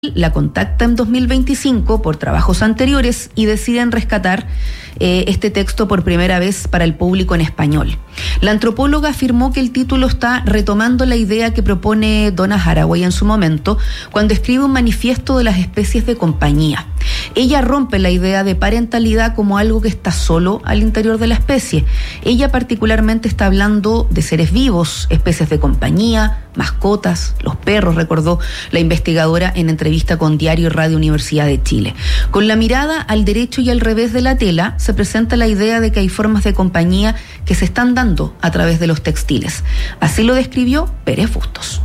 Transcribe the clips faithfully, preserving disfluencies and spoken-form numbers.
la contacta en dos mil veinticinco por trabajos anteriores y deciden rescatar eh, este texto por primera vez para el público en español. La antropóloga afirmó que el título está retomando la idea que propone Donna Haraway en su momento, cuando escribe un manifiesto de las especies de compañía. Ella rompe la idea de parentalidad como algo que está solo al interior de la especie. Ella particularmente está hablando de seres vivos, especies de compañía, mascotas, los perros, recordó la investigadora en entrevista con Diario y Radio Universidad de Chile. Con la mirada al derecho y al revés de la tela, se presenta la idea de que hay formas de compañía que se están dando a través de los textiles. Así lo describió Pérez Bustos.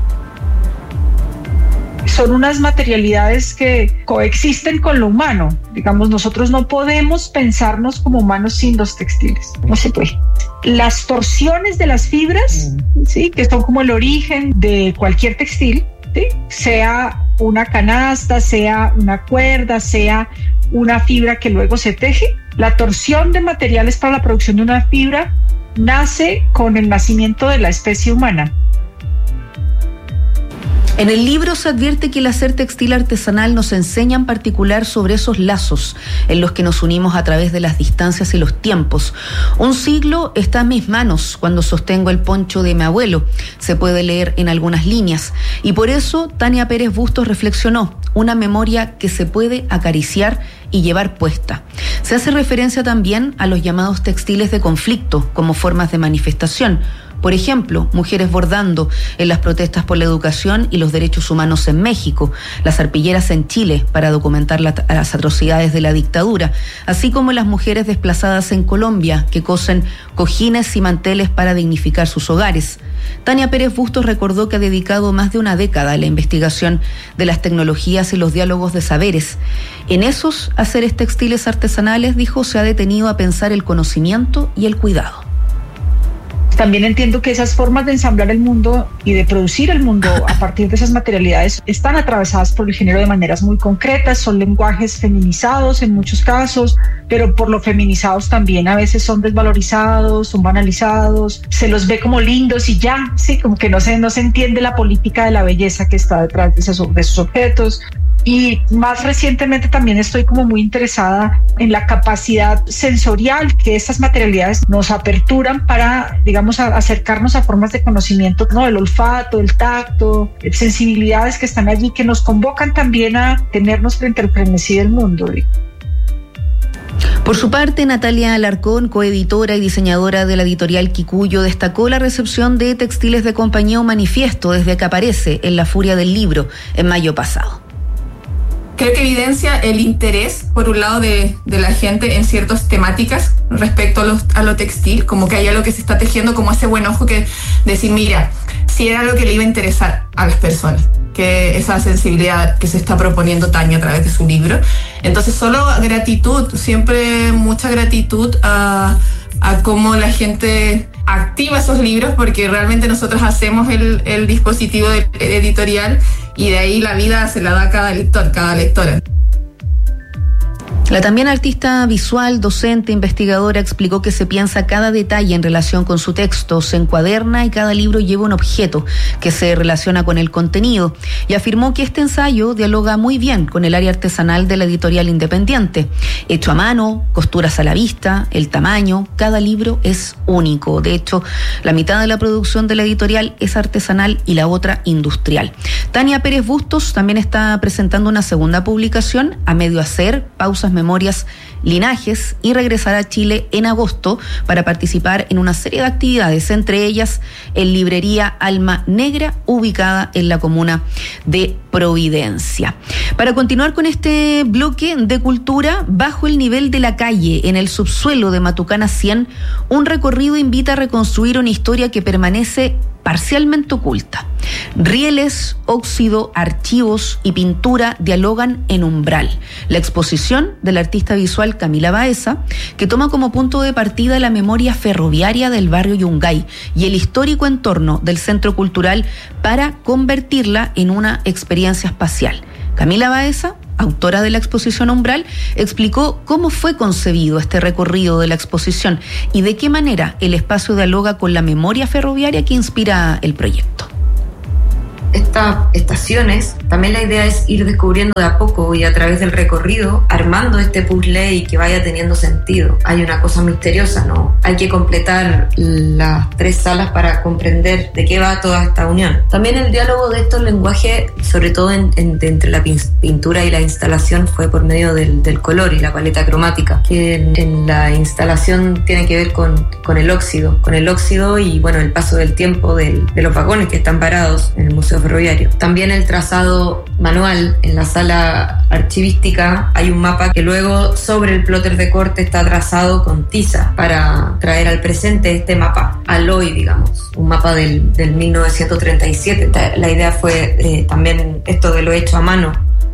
Son unas materialidades que coexisten con lo humano. Digamos, nosotros no podemos pensarnos como humanos sin los textiles. No se puede. Las torsiones de las fibras, ¿sí?, que son como el origen de cualquier textil, ¿sí?, sea una canasta, sea una cuerda, sea una fibra que luego se teje. La torsión de materiales para la producción de una fibra nace con el nacimiento de la especie humana. En el libro se advierte que el hacer textil artesanal nos enseña en particular sobre esos lazos en los que nos unimos a través de las distancias y los tiempos. Un siglo está en mis manos cuando sostengo el poncho de mi abuelo, se puede leer en algunas líneas. Y por eso Tania Pérez Bustos reflexionó, una memoria que se puede acariciar y llevar puesta. Se hace referencia también a los llamados textiles de conflicto como formas de manifestación. Por ejemplo, mujeres bordando en las protestas por la educación y los derechos humanos en México, las arpilleras en Chile para documentar la, las atrocidades de la dictadura, así como las mujeres desplazadas en Colombia que cosen cojines y manteles para dignificar sus hogares. Tania Pérez Bustos recordó que ha dedicado más de una década a la investigación de las tecnologías y los diálogos de saberes. En esos haceres textiles artesanales, dijo, se ha detenido a pensar el conocimiento y el cuidado. También entiendo que esas formas de ensamblar el mundo y de producir el mundo a partir de esas materialidades están atravesadas por el género de maneras muy concretas, son lenguajes feminizados en muchos casos, pero por lo feminizados también a veces son desvalorizados, son banalizados, se los ve como lindos y ya, sí, como que no se, no se entiende la política de la belleza que está detrás de esos, de esos objetos. Y más recientemente también estoy como muy interesada en la capacidad sensorial que estas materialidades nos aperturan para, digamos, a acercarnos a formas de conocimiento, ¿no? El olfato, el tacto, sensibilidades que están allí que nos convocan también a tenernos frente al frenesí del mundo. Por su parte, Natalia Alarcón, coeditora y diseñadora de la editorial Kikuyo, destacó la recepción de Textiles de Compañía Un Manifiesto desde que aparece en La Furia del Libro en mayo pasado. Creo que evidencia el interés, por un lado, de, de la gente en ciertas temáticas respecto a, los, a lo textil, como que hay algo que se está tejiendo, como ese buen ojo que decir, mira, si era algo que le iba a interesar a las personas, que esa sensibilidad que se está proponiendo Tania a través de su libro. Entonces, solo gratitud, siempre mucha gratitud a, a cómo la gente activa esos libros, porque realmente nosotros hacemos el, el dispositivo editorial y de ahí la vida se la da a cada lector, cada lectora. La también artista visual, docente, investigadora explicó que se piensa cada detalle en relación con su texto, se encuaderna y cada libro lleva un objeto que se relaciona con el contenido, y afirmó que este ensayo dialoga muy bien con el área artesanal de la editorial independiente. Hecho a mano, costuras a la vista, el tamaño, cada libro es único. De hecho, la mitad de la producción de la editorial es artesanal y la otra industrial. Tania Pérez Bustos también está presentando una segunda publicación, A Medio Hacer, Pausas, Memorias, Linajes, y regresará a Chile en agosto para participar en una serie de actividades, entre ellas en Librería Alma Negra, ubicada en la comuna de Providencia. Para continuar con este bloque de cultura, bajo el nivel de la calle, en el subsuelo de Matucana cien, un recorrido invita a reconstruir una historia que permanece parcialmente oculta. Rieles, óxido, archivos y pintura dialogan en umbral. La exposición del artista visual Camila Baeza, que toma como punto de partida la memoria ferroviaria del barrio Yungay y el histórico entorno del centro cultural para convertirla en una experiencia espacial. Camila Baeza, autora de la exposición Umbral, explicó cómo fue concebido este recorrido de la exposición y de qué manera el espacio dialoga con la memoria ferroviaria que inspira el proyecto. estas estaciones, también la idea es ir descubriendo de a poco y a través del recorrido, armando este puzzle y que vaya teniendo sentido. Hay una cosa misteriosa, ¿no? Hay que completar las tres salas para comprender de qué va toda esta unión. También el diálogo de estos lenguajes, sobre todo en, en, de entre la pintura y la instalación, fue por medio del, del color y la paleta cromática, que en, en la instalación tiene que ver con, con el óxido, con el óxido y bueno, el paso del tiempo del, de los vagones que están parados en el Museo Ferroviario. También el trazado manual en la sala archivística, hay un mapa que luego sobre el plotter de corte está trazado con tiza para traer al presente este mapa, al hoy, digamos, un mapa del, del mil novecientos treinta y siete. La idea fue eh, también esto de lo hecho a mano.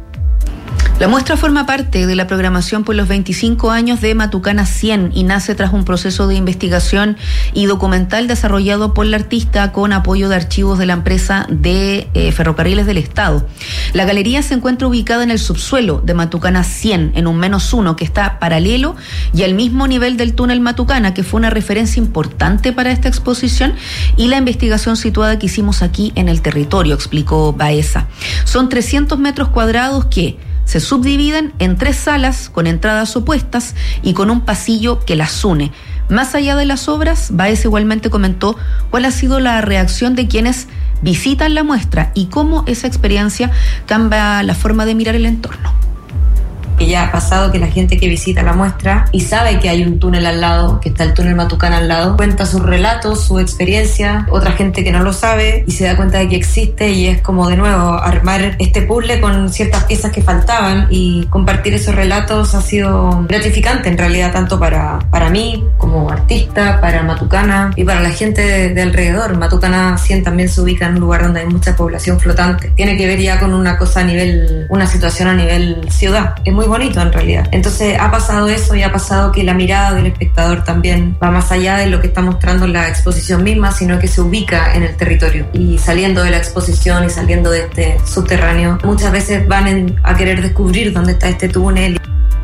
La muestra forma parte de la programación por los veinticinco años de Matucana cien y nace tras un proceso de investigación y documental desarrollado por la artista con apoyo de archivos de la empresa de eh, Ferrocarriles del Estado. La galería se encuentra ubicada en el subsuelo de Matucana cien, en un menos uno que está paralelo y al mismo nivel del túnel Matucana, que fue una referencia importante para esta exposición y la investigación situada que hicimos aquí en el territorio, explicó Baeza. Son trescientos metros cuadrados que se subdividen en tres salas con entradas opuestas y con un pasillo que las une. Más allá de las obras, Baez igualmente comentó cuál ha sido la reacción de quienes visitan la muestra y cómo esa experiencia cambia la forma de mirar el entorno. Que ya ha pasado que la gente que visita la muestra y sabe que hay un túnel al lado, que está el túnel Matucana al lado, cuenta sus relatos, su experiencia, otra gente que no lo sabe y se da cuenta de que existe y es como de nuevo armar este puzzle con ciertas piezas que faltaban y compartir esos relatos ha sido gratificante en realidad tanto para, para mí como artista, para Matucana y para la gente de, de alrededor. Matucana cien también se ubica en un lugar donde hay mucha población flotante. Tiene que ver ya con una cosa a nivel, una situación a nivel ciudad. Es muy bonito en realidad. Entonces ha pasado eso y ha pasado que la mirada del espectador también va más allá de lo que está mostrando la exposición misma, sino que se ubica en el territorio y saliendo de la exposición y saliendo de este subterráneo, muchas veces van en, a querer descubrir dónde está este túnel.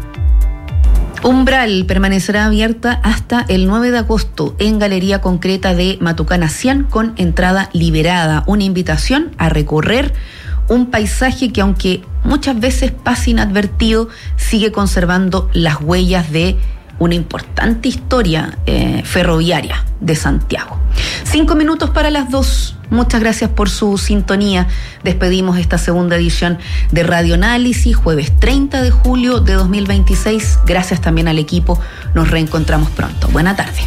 Umbral permanecerá abierta hasta el nueve de agosto en Galería Concreta de Matucana cien con entrada liberada. Una invitación a recorrer un paisaje que, aunque muchas veces pasa inadvertido, sigue conservando las huellas de una importante historia eh, ferroviaria de Santiago. Cinco minutos para las dos. Muchas gracias por su sintonía. Despedimos esta segunda edición de Radio Análisis, jueves treinta de julio de dos mil veintiséis. Gracias también al equipo. Nos reencontramos pronto. Buena tarde.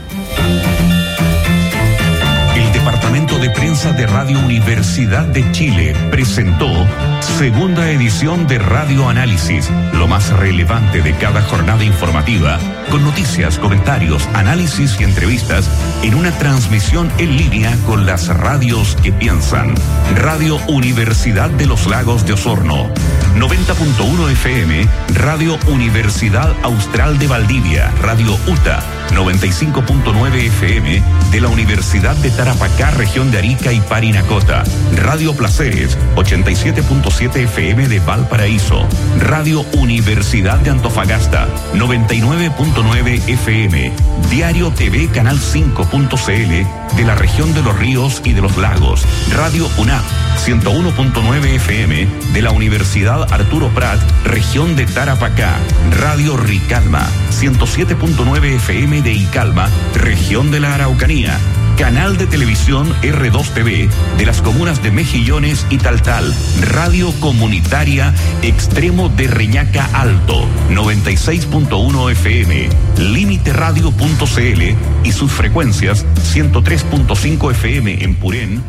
Departamento de Prensa de Radio Universidad de Chile presentó segunda edición de Radio Análisis, lo más relevante de cada jornada informativa, con noticias, comentarios, análisis y entrevistas en una transmisión en línea con las radios que piensan. Radio Universidad de los Lagos de Osorno, noventa punto uno F M, Radio Universidad Austral de Valdivia, Radio U T A, noventa y cinco punto nueve F M de la Universidad de Tarapacá, región de Arica y Parinacota, Radio Placeres, ochenta y siete punto siete F M de Valparaíso, Radio Universidad de Antofagasta, noventa y nueve punto nueve F M, Diario T V Canal cinco punto C L de la región de los Ríos y de los Lagos, Radio U N A P, ciento uno punto nueve F M de la Universidad Arturo Prat, región de Tarapacá, Radio Ricalma, ciento siete punto nueve F M de Icalma, región de la Araucanía, Canal de Televisión R dos T V de las comunas de Mejillones y Taltal, Radio Comunitaria Extremo de Reñaca Alto, noventa y seis punto uno F M, Límite Radio punto C L y sus frecuencias ciento tres punto cinco F M en Purén.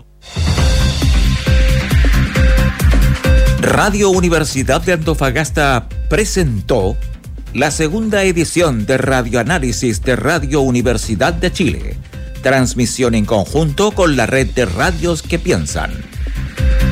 Radio Universidad de Antofagasta presentó la segunda edición de Radio Análisis de Radio Universidad de Chile. Transmisión en conjunto con la red de radios que piensan.